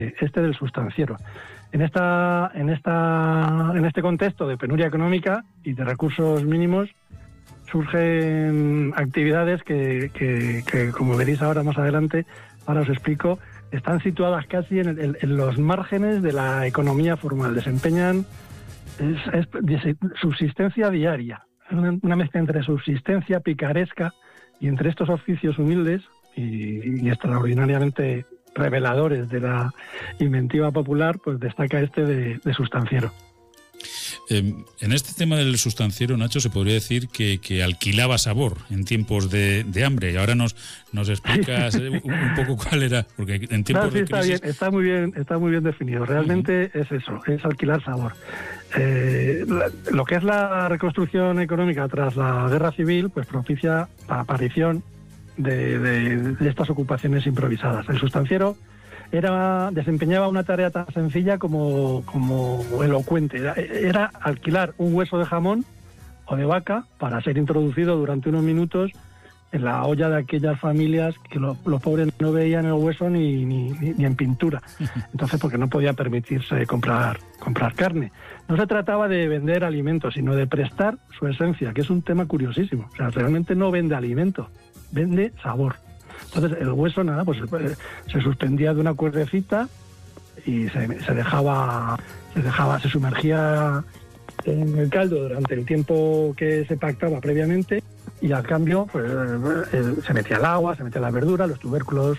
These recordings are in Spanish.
del sustanciero. En este contexto de penuria económica y de recursos mínimos surgen actividades que como veréis ahora más adelante, ahora os explico, están situadas casi en los márgenes de la economía formal. Desempeñan subsistencia diaria, una mezcla entre subsistencia picaresca y entre estos oficios humildes y extraordinariamente reveladores de la inventiva popular, pues destaca este de sustanciero. En este tema del sustanciero, Nacho, se podría decir que alquilaba sabor en tiempos de hambre. Y ahora nos explicas un poco cuál era, porque en tiempos de crisis... Está muy bien definido. Realmente es eso, es alquilar sabor. Lo que es la reconstrucción económica tras la guerra civil, pues propicia la aparición de estas ocupaciones improvisadas. El sustanciero desempeñaba una tarea tan sencilla como elocuente. Era alquilar un hueso de jamón o de vaca para ser introducido durante unos minutos en la olla de aquellas familias que los pobres no veían el hueso ni en pintura. Entonces, porque no podía permitirse comprar carne. No se trataba de vender alimentos, sino de prestar su esencia, que es un tema curiosísimo. O sea, realmente no vende alimento, vende sabor. Entonces el hueso, pues se suspendía de una cuerdecita y se sumergía en el caldo durante el tiempo que se pactaba previamente, y al cambio pues se metía el agua, se metía la verdura, los tubérculos,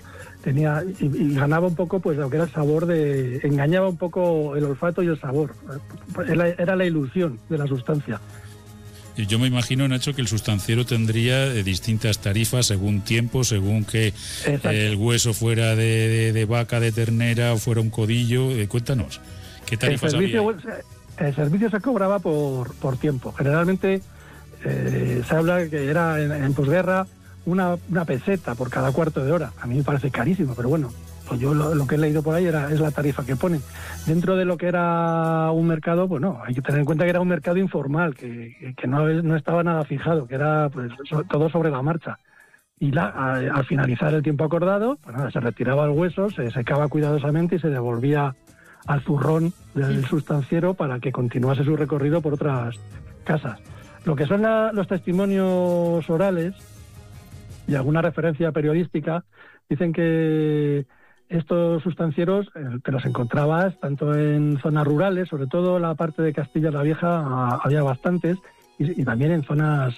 y ganaba un poco pues lo que era el sabor, engañaba un poco el olfato y el sabor. Era la ilusión de la sustancia. Yo me imagino, Nacho, que el sustanciero tendría distintas tarifas según tiempo, según que el hueso fuera de vaca, de ternera o fuera un codillo. Cuéntanos, ¿qué tarifas había? El servicio se cobraba por tiempo. Generalmente se habla que era en posguerra una peseta por cada cuarto de hora. A mí me parece carísimo, pero bueno, pues yo lo que he leído por ahí es la tarifa que ponen. Dentro de lo que era un mercado, pues no, hay que tener en cuenta que era un mercado informal, que no estaba nada fijado, que era pues todo sobre la marcha. Y al finalizar el tiempo acordado, pues nada, se retiraba el hueso, se secaba cuidadosamente y se devolvía al zurrón del sustanciero para que continuase su recorrido por otras casas. Lo que son los testimonios orales y alguna referencia periodística dicen que estos sustancieros te los encontrabas tanto en zonas rurales, sobre todo en la parte de Castilla la Vieja había bastantes, y también en zonas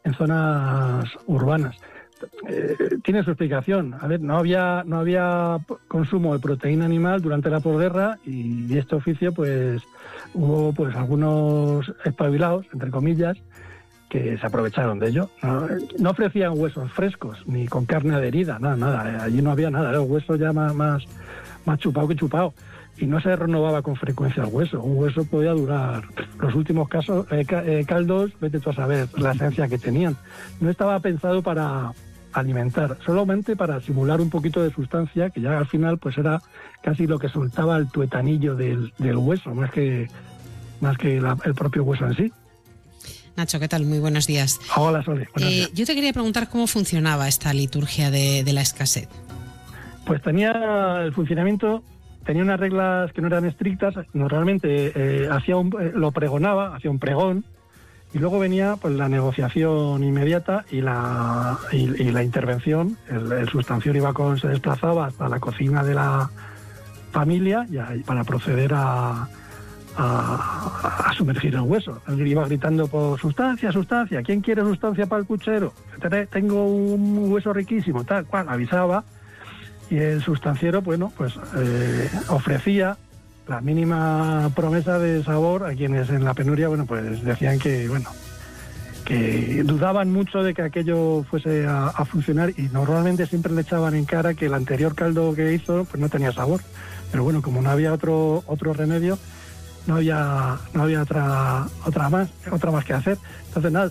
urbanas. Tiene su explicación. A ver, no había consumo de proteína animal durante la posguerra, y este oficio pues hubo pues algunos espabilados, entre comillas, que se aprovecharon de ello. No ofrecían huesos frescos, ni con carne adherida, nada. Allí no había nada, era un hueso ya más chupado que chupado. Y no se renovaba con frecuencia el hueso. Un hueso podía durar los últimos caldos, vete tú a saber la esencia que tenían. No estaba pensado para alimentar, solamente para simular un poquito de sustancia, que ya al final pues era casi lo que soltaba el tuetanillo del hueso, más que el propio hueso en sí. Nacho, ¿qué tal? Muy buenos días. Hola, Sole. Buenos días. Yo te quería preguntar cómo funcionaba esta liturgia de la escasez. Pues el funcionamiento tenía unas reglas que no eran estrictas. Normalmente lo pregonaba, hacía un pregón, y luego venía pues la negociación inmediata y la intervención. El sustanciero se desplazaba hasta la cocina de la familia para proceder a sumergir el hueso. Él iba gritando por sustancia, ¿quién quiere sustancia para el puchero? Tengo un hueso riquísimo, tal cual, avisaba, y el sustanciero, bueno, pues ofrecía la mínima promesa de sabor a quienes en la penuria, bueno, pues decían que dudaban mucho de que aquello fuese a funcionar, y normalmente siempre le echaban en cara que el anterior caldo que hizo pues no tenía sabor. Pero bueno, como no había otro remedio, no había otra más que hacer. Entonces nada,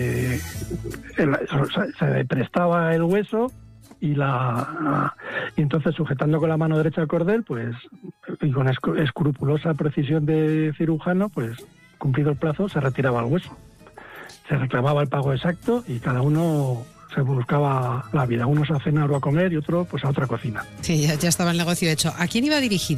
se prestaba el hueso, y entonces, sujetando con la mano derecha el cordel, pues, y con escrupulosa precisión de cirujano, pues cumplido el plazo, se retiraba el hueso. Se reclamaba el pago exacto y cada uno se buscaba la vida. Unos a cenar o a comer y otro pues a otra cocina. Sí, ya estaba el negocio hecho. ¿A quién iba dirigido